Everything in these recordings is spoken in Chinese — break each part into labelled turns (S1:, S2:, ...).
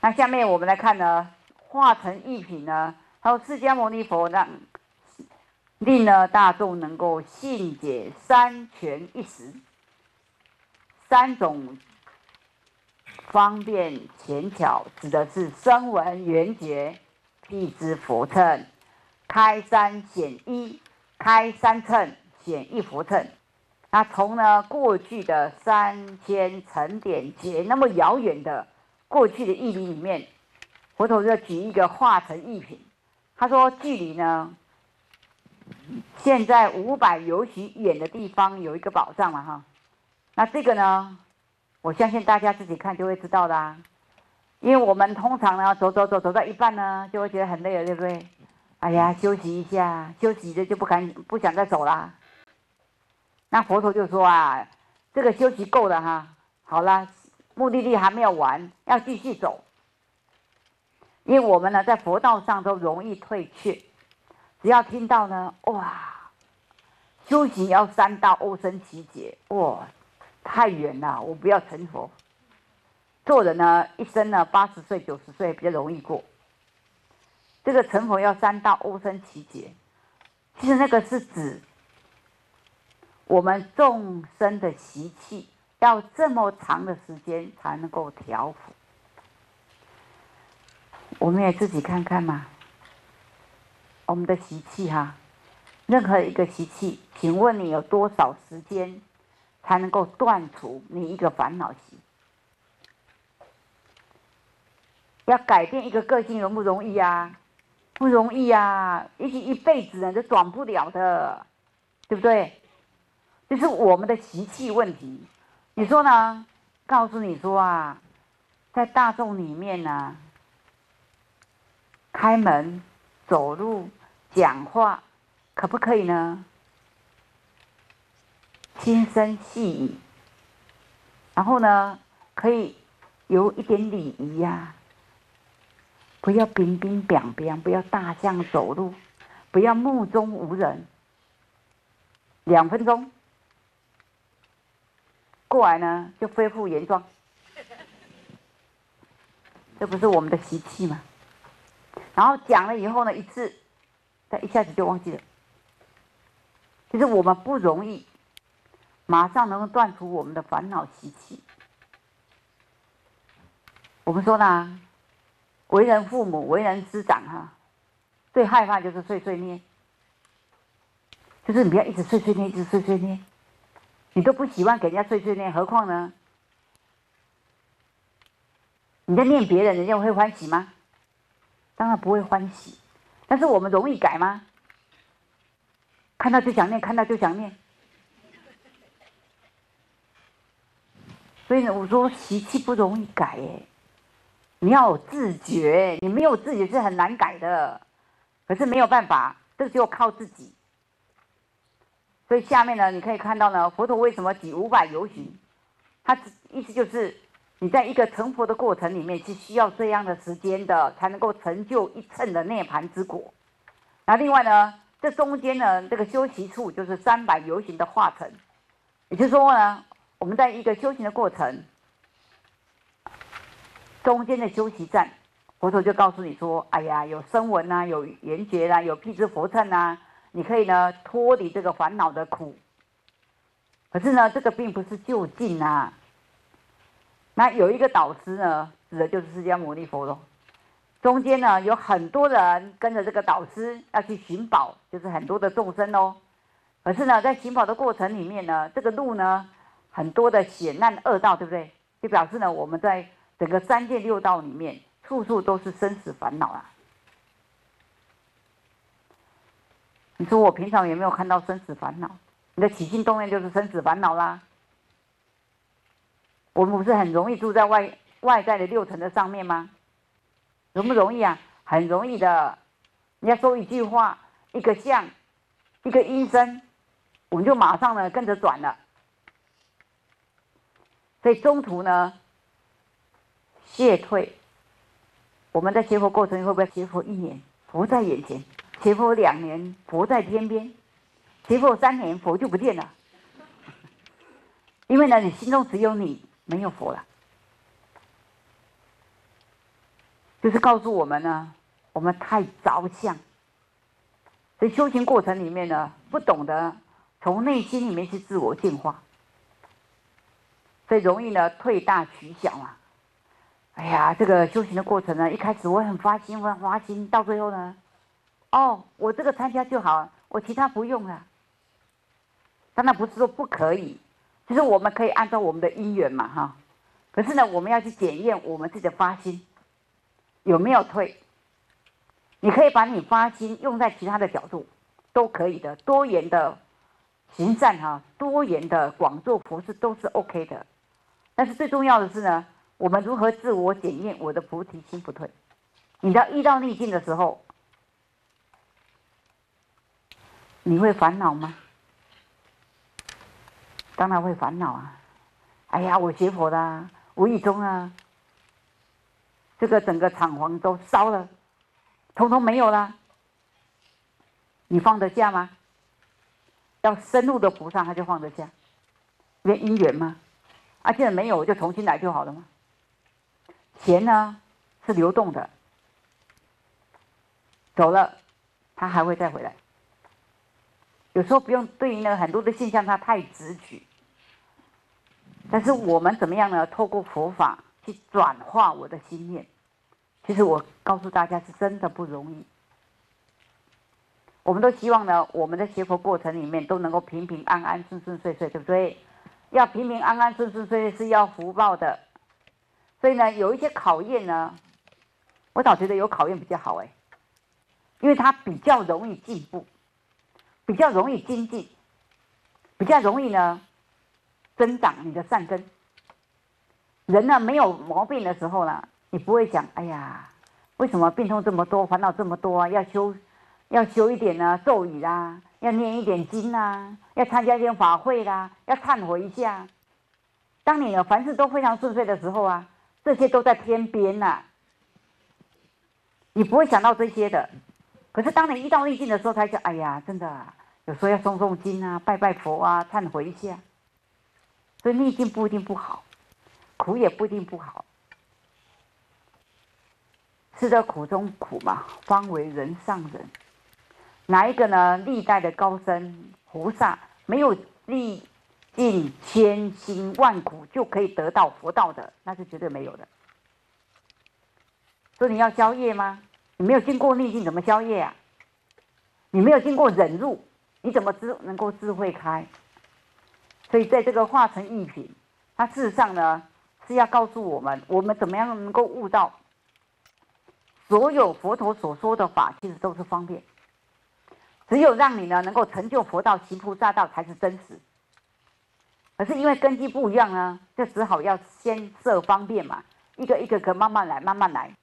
S1: 那下面我们来看呢，化成一品呢，还有释迦牟尼佛令呢大众能够信解三全一实，三种方便浅巧，指的是声闻缘觉、辟支佛乘、开三显一、开三乘显一佛乘。那从呢过去的3000层点劫那么遥远的过去的义理里面，佛陀就举一个化成一品。他说距离呢，现在500由许远的地方有一个宝藏嘛哈。那这个呢，我相信大家自己看就会知道啦。因为我们通常呢走到一半呢，就会觉得很累了，对不对？哎呀，休息一下，休息的就不想再走啦。那佛陀就说啊，这个休息够了哈，好了，目的地还没有完，要继续走。因为我们呢在佛道上都容易退却，只要听到呢，哇，修行要3到欧僧祇劫，哇，太远了，我不要成佛。做人呢一生呢80岁90岁比较容易过，这个成佛要3到欧僧祇劫，其实那个是指我们众生的习气要这么长的时间才能够调伏。我们也自己看看嘛，我们的习气哈，任何一个习气，请问你有多少时间才能够断除你一个烦恼习？要改变一个个性容不容易啊？不容易啊，也许一辈子呢都转不了的，对不对？就是我们的习气问题。你说呢？告诉你说啊，在大众里面呢，开门、走路、讲话，可不可以呢？轻声细语，然后呢，可以有一点礼仪呀，不要冰冰冰冰，不要大象走路，不要目中无人。2分钟过来呢，就恢复原状，这不是我们的习气吗？然后讲了以后呢，一次，但一下子就忘记了。就是我们不容易马上能够断除我们的烦恼习气。我们说呢，为人父母、为人师长哈，最害怕就是碎碎念，就是你不要一直碎碎念，一直碎碎念，你都不喜欢给人家碎碎念，何况呢？你在念别人，人家会欢喜吗？当然不会欢喜。但是我们容易改吗？看到就想念，看到就想念。所以呢，我说习气不容易改耶，你要有自觉，你没有自觉是很难改的。可是没有办法，这就靠自己。所以下面呢，你可以看到呢，佛陀为什么举500由旬？他意思就是，你在一个成佛的过程里面是需要这样的时间的，才能够成就1乘的涅槃之果。那另外呢，这中间呢，这个修习处就是300由旬的化成，也就是说呢，我们在一个修行的过程中间的修习站，佛陀就告诉你说：“哎呀，有声闻啊，有缘觉啊，有辟支佛乘啊，你可以呢脱离这个烦恼的苦。可是呢，这个并不是就近啊。那有一个导师呢，指的就是释迦牟尼佛咯。中间呢有很多人跟着这个导师要去寻宝，就是很多的众生哦。可是呢，在寻宝的过程里面呢，这个路呢很多的险难恶道，对不对？就表示呢，我们在整个3界6道里面，处处都是生死烦恼啊。你说我平常有没有看到生死烦恼？你的起心动念就是生死烦恼啦。我们不是很容易住在外在的6层的上面吗？容不容易啊？很容易的。你要说一句话，一个相，一个音声，我们就马上呢跟着转了。所以中途呢，谢退。我们在学佛过程会不会学佛1年，佛在眼前；学佛2年，佛在天边；学佛3年，佛就不见了。因为呢，你心中只有你，没有佛了。 就是告诉我们呢，我们太着相。所以修行过程里面呢，不懂得从内心里面去自我净化，所以容易呢退大取小嘛。哎呀，这个修行的过程呢，一开始我很发心，我很发心，到最后呢，哦，我这个参加就好，我其他不用了。当然不是说不可以，就是我们可以按照我们的因缘嘛，哈。可是呢，我们要去检验我们自己的发心有没有退。你可以把你发心用在其他的角度，都可以的，多元的行善哈，多元的广做佛事都是 OK 的。但是最重要的是呢，我们如何自我检验我的菩提心不退？你到遇到逆境的时候，你会烦恼吗？当然会烦恼啊！哎呀，我学佛啦，无意中啊，这个整个厂房都烧了，统统没有啦。你放得下吗？要深入的菩萨他就放得下，因为因缘吗？啊，现在没有我就重新来就好了吗？钱呢是流动的，走了，他还会再回来。有时候不用对于呢很多的现象，它太直取。但是我们怎么样呢？透过佛法去转化我的心念，其实我告诉大家是真的不容易。我们都希望呢，我们在学佛过程里面都能够平平安安、顺顺遂遂，对不对？要平平安安、顺顺遂遂是要福报的。所以呢，有一些考验呢，我倒觉得有考验比较好哎，因为它比较容易进步，比较容易精进，比较容易呢增长你的善根。人呢没有毛病的时候呢，你不会想，哎呀，为什么病痛这么多，烦恼这么多啊？要修一点呢咒语啦，要念一点经啦，要参加一点法会啦，要忏悔一下。当你呢凡事都非常顺遂的时候啊，这些都在天边呐，你不会想到这些的。可是当你遇到逆境的时候，才想，哎呀，真的啊，有时候要诵诵经啊，拜拜佛啊，忏悔一下。所以逆境不一定不好，苦也不一定不好。吃得苦中苦嘛，方为人上人。哪一个呢？历代的高僧菩萨没有历尽千辛万苦就可以得到佛道的，那是绝对没有的。所以你要消业吗？你没有经过逆境怎么消业啊？你没有经过忍辱，你怎么能够智慧开？所以在这个化成一品，它事实上呢是要告诉我们，我们怎么样能够悟到，所有佛陀所说的法其实都是方便。只有让你呢能够成就佛道、行菩萨道才是真实。可是因为根基不一样呢，就只好要先设方便嘛，一个一个慢慢来，慢慢来。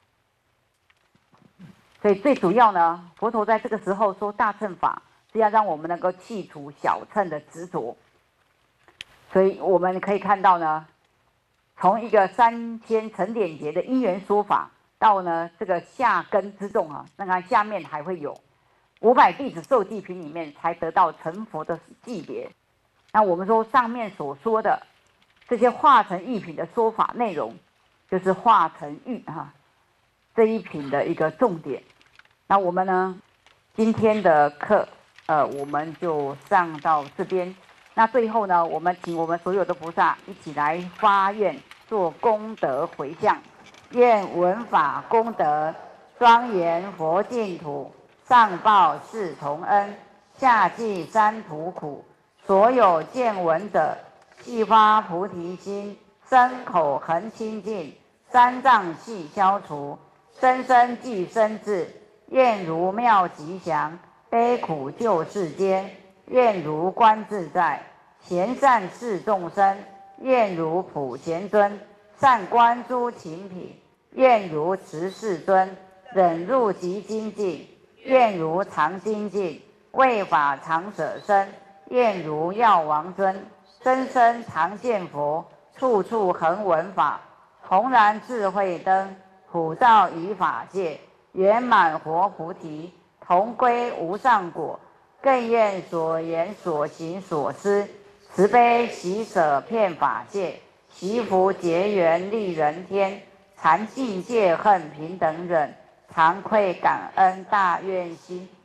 S1: 所以最主要呢，佛陀在这个时候说大乘法，是要让我们能够去除小乘的执着。所以我们可以看到呢，从一个3000成点劫的因缘说法，到呢这个下根之众啊，那看下面还会有500弟子受记品里面才得到成佛的级别。那我们说上面所说的这些化成一品的说法内容，就是化成玉哈这一品的一个重点。那我们呢，今天的课我们就上到这边。那最后呢，我们请我们所有的菩萨一起来发愿做功德回向，愿闻法功德庄严佛净土，上报四重恩，下济三途苦。所有见闻者，悉发菩提心，身口恒清净，三障悉消除，生生具身智。愿如妙吉祥，悲苦救世间。愿如观自在，贤善侍众生。愿如普贤尊，善观诸勤品。愿如慈世尊，忍辱极精进。愿如常精进，为法常舍身。愿如药王尊，生生常见佛，处处恒闻法。弘然智慧灯，普照于法界。圆满活菩提，同归无上果。更愿所言所行所思，慈悲喜舍遍法界，习福结缘利人天。 常信戒恨平等忍，常愧感恩大愿心，